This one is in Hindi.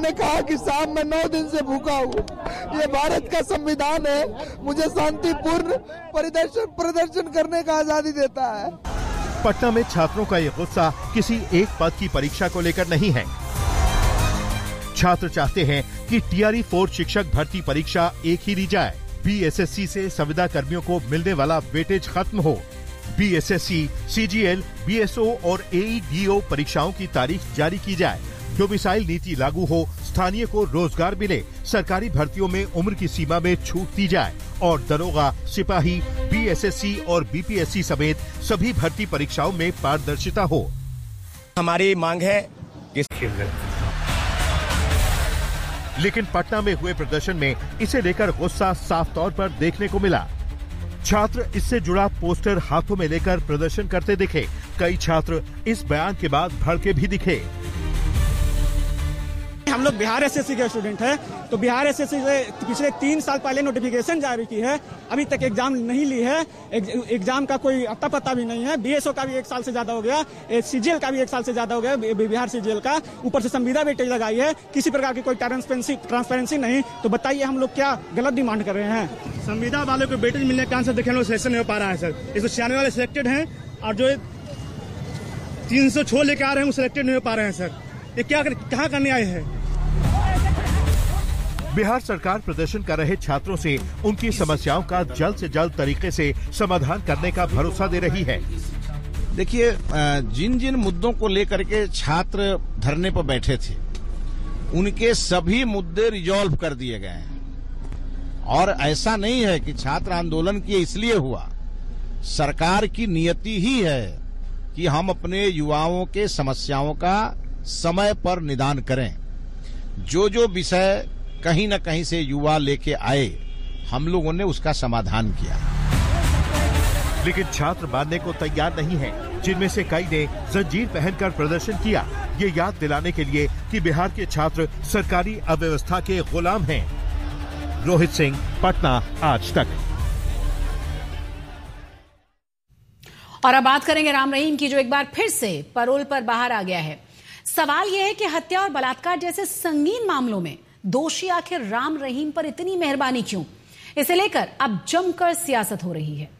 उन्होंने कहा कि साहब मैं 9 दिन से भूखा हूँ, ये भारत का संविधान है, मुझे शांतिपूर्ण प्रदर्शन करने का आजादी देता है। पटना में छात्रों का ये गुस्सा किसी एक पद की परीक्षा को लेकर नहीं है। छात्र चाहते हैं कि टीआरई 4 शिक्षक भर्ती परीक्षा एक ही ली जाए। बीएसएससी से संविदा कर्मियों को मिलने वाला वेटेज खत्म हो। बीएसएससी, सीजीएल, बीएसओ और एईडीओ परीक्षाओं की तारीख जारी की जाए। डोमिसाइल नीति लागू हो, स्थानीय को रोजगार मिले, सरकारी भर्तियों में उम्र की सीमा में छूट दी जाए और दरोगा, सिपाही, बीएसएससी और बीपीएससी समेत सभी भर्ती परीक्षाओं में पारदर्शिता हो। हमारी मांग है कि लेकिन पटना में हुए प्रदर्शन में इसे लेकर गुस्सा साफ तौर पर देखने को मिला। छात्र इससे जुड़ा पोस्टर हाथों में लेकर प्रदर्शन करते दिखे। कई छात्र इस बयान के बाद भड़के भी दिखे। हम लोग बिहार एसएससी के स्टूडेंट हैं, तो बिहार एसएससी से पिछले 3 साल पहले नोटिफिकेशन जारी की है, अभी तक एग्जाम नहीं ली है। एग्जाम का कोई अता पता भी नहीं है। बीएसओ का भी 1 साल से ज्यादा हो गया, सीजीएल का भी 1 साल से ज्यादा हो गया, बिहार सीजीएल का। ऊपर से संविदा वेटेज लगाई है, किसी प्रकार की कोई ट्रांसपेरेंसी नहीं। तो बताइए हम लोग क्या गलत डिमांड कर रहे हैं? संविदा वालों को वेटेज मिलने का आंसर देखे हम लोग सिलेक्शन नहीं हो पा रहा है सर। 196 वाले सिलेक्टेड हैं और जो 306 लेके आ रहे हैं वो सिलेक्टेड नहीं हो पा रहे हैं सर। ये क्या कहाँ करने आए हैं? बिहार सरकार प्रदर्शन कर रहे छात्रों से उनकी समस्याओं का जल्द से जल्द तरीके से समाधान करने का भरोसा दे रही है। देखिए, जिन जिन मुद्दों को लेकर के छात्र धरने पर बैठे थे, उनके सभी मुद्दे रिजॉल्व कर दिए गए हैं। और ऐसा नहीं है कि छात्र आंदोलन किए इसलिए हुआ। सरकार की नियति ही है कि हम अपने युवाओं के समस्याओं का समय पर निदान करें। जो विषय कहीं न कहीं से युवा लेके आए, हम लोगों ने उसका समाधान किया। लेकिन छात्र मानने को तैयार नहीं हैं, जिनमें से कई ने जंजीर पहनकर प्रदर्शन किया, ये याद दिलाने के लिए कि बिहार के छात्र सरकारी अव्यवस्था के गुलाम हैं। रोहित सिंह, पटना, आज तक। और अब बात करेंगे राम रहीम की, जो एक बार फिर से पैरोल पर बाहर आ गया है। सवाल यह है कि हत्या और बलात्कार जैसे संगीन मामलों में दोषी आखिर राम रहीम पर इतनी मेहरबानी क्यों? इसे लेकर अब जमकर सियासत हो रही है।